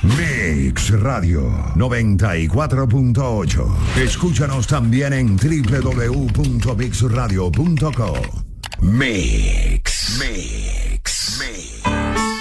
Mix Radio 94.8. Escúchanos también en www.mixradio.co. Mix.